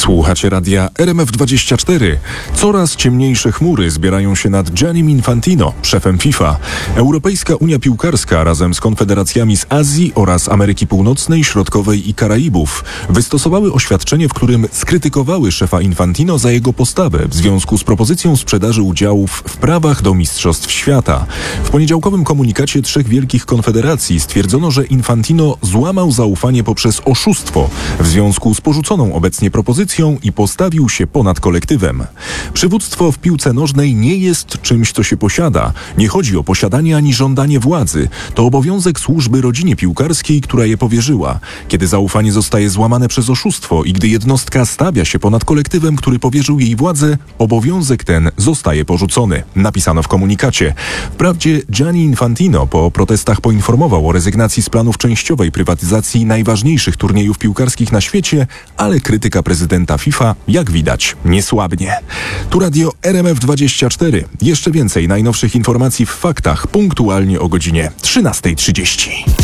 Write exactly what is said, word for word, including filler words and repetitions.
Słuchacie radia R M F dwadzieścia cztery. Coraz ciemniejsze chmury zbierają się nad Giannim Infantino, szefem FIFA. Europejska Unia Piłkarska razem z konfederacjami z Azji oraz Ameryki Północnej, Środkowej i Karaibów wystosowały oświadczenie, w którym skrytykowały szefa Infantino za jego postawę w związku z propozycją sprzedaży udziałów w prawach do Mistrzostw Świata. W poniedziałkowym komunikacie trzech wielkich konfederacji stwierdzono, że Infantino złamał zaufanie poprzez oszustwo w związku z porzuconą obecnie propozycją i postawił się ponad kolektywem. Przywództwo w piłce nożnej nie jest czymś, co się posiada. Nie chodzi o posiadanie ani żądanie władzy. To obowiązek służby rodzinie piłkarskiej, która je powierzyła. Kiedy zaufanie zostaje złamane przez oszustwo i gdy jednostka stawia się ponad kolektywem, który powierzył jej władzę, obowiązek ten zostaje porzucony, napisano w komunikacie. Wprawdzie Gianni Infantino po protestach poinformował o rezygnacji z planów częściowej prywatyzacji najważniejszych turniejów piłkarskich na świecie, ale krytyka prezydenta FIFA, jak widać, nie słabnie. Tu radio R M F dwadzieścia cztery. Jeszcze więcej najnowszych informacji w faktach punktualnie o godzinie trzynasta trzydzieści.